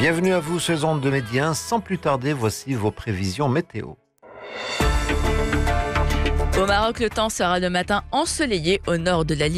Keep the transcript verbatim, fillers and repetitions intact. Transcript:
Bienvenue à vous sur les ondes de Médien. Sans plus tarder, voici vos prévisions météo. Au Maroc, le temps sera le matin ensoleillé au nord de la